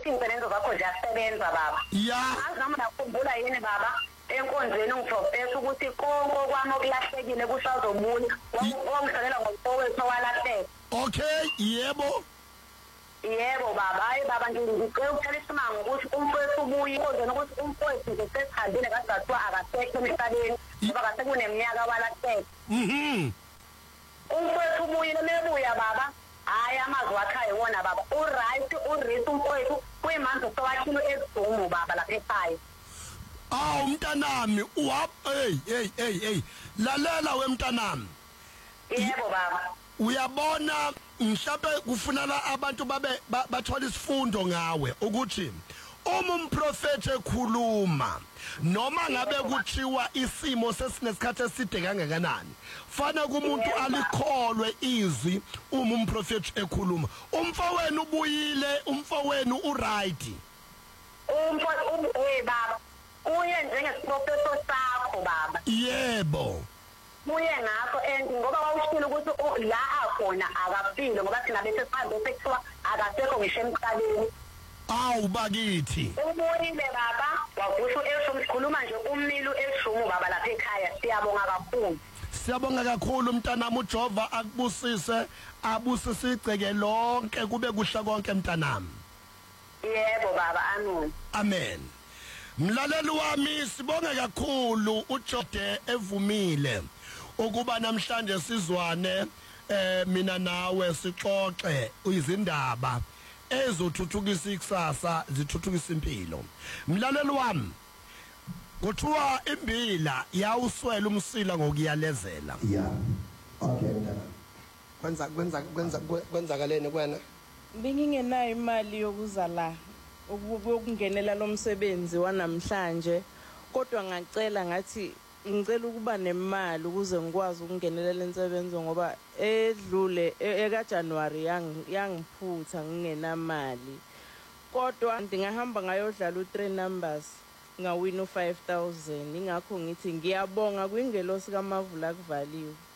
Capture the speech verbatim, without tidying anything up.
ukuthi impelelo zakho ziyasebenza baba. Ya. Azama nakukhumbula yini baba enkonzweni ngiprofesa ukuthi konke kwami okulahlekile kusazobuya. Wangisalela ngomfowethu walahleka. Okay, yebo. Yebo baba, hayi baba ngicela ukuthela isimanga ukuthi umfowethu ubuye konzeni ukuthi umfowethu nje sesihambile kaDathiwa akasekho emhlabeni ngoba kase kuneminyaka walahleka. Mhm. Umfowethu ubuyile mebuya baba. Hayi amazwi wakhe wona baba. Uright, uright umfowethu kuyimanje sowakhilo ezidumo baba lapha ekhaya. Awu mntanami, uwa hey hey hey hey. Lalela wemntanami. Yebo baba. Uyabona mhlawumbe kufunala abantu babe bathola isifundo ngawe ukuthi uma umprofeti ekhuluma noma ngabe kuthiwa isimo sesinesikhathi eside kangakanani fana kumuntu alikholwe izwi uma umprofeti ekhuluma. Umfowenu ubuyile, umfowenu uright. Umfowenu hey baba uye njengesiprofeto sakho baba. Yebo. Buye ngakho and ngoba wawushilo ukuthi la akhona akafile ngoba thina bese sihambe sekuthiwa akasekho ngisho emqaleni. Awu bakithi. Ubuyile baba wavusha esho mkhuluma nje ummilu eshumu baba lapha ekhaya siyabonga kakhulu. Siyabonga kakhulu mntanami uJehova akubusise abusise igceke lonke kube kuhla konke mntanami. Yebo baba amen. Amen. Mlaleli wami sibonge kakhulu uJode evumile ukuba namhlanje sizwane eh mina nawe sixoxe izindaba ezothuthukisa ikusasa zithuthukisa impilo. Mlaleli wami kuthiwa imbila yawuswela umsila ngokuyalezela. Yeah. Okay mntana. Kwenza kwenza kwenza kwenzakalene kwena? Bengingenayo imali yokuza la ukungenela lo msebenzi wanamhlanje kodwa ngacela ngathi ngicela ukuba nemali ukuze ngikwazi ukungenela lensebenzo ngoba edlule eka January yangiphutha ngingenamali kodwa ngingahamba ngayodlala u three numbers ngawina u five thousand ingakho ngithi ngiyabonga kwingelosi kaMavula kuvaliwe.